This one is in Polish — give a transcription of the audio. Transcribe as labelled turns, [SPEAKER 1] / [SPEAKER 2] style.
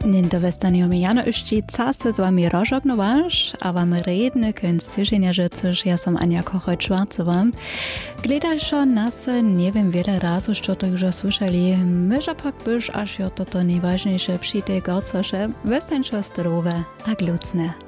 [SPEAKER 1] To westaniemy Jano Ušči case z wami rožognovaš, a wam redne kęs tyžienia rzeczysz, ja som Ania Kochoj-Čvarcová. Gledajšo nas, nie wiem wiele razu, što to już słyszeli, myża pak byś aż jo toto najważniejsze przy tej gorcosze, westańszo zdrowe a glucne.